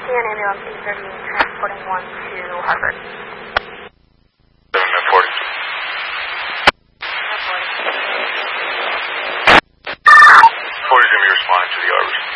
CN ambulance 830 transporting one to Harvard. 740. Forty's going to be responding to the Arbors.